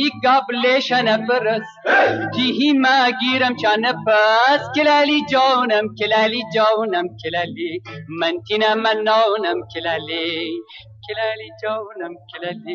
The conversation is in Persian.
قبلش نفرس جیهی ما گیرم چا نفس کلالی جانم کلالی جانم کلالی من تینا من نانم کلالی کلالی جانم کلالی